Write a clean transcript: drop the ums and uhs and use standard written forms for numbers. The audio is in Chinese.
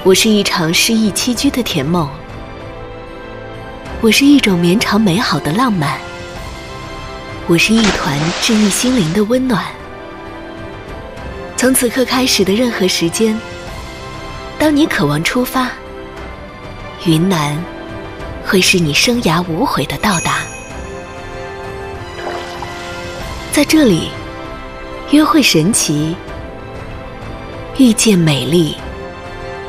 我是一场诗意栖居的甜梦，我是一种绵长美好的浪漫，我是一团治愈心灵的温暖。从此刻开始的任何时间，当你渴望出发，云南会是你生涯无悔的到达。在这里，约会神奇，遇见美丽。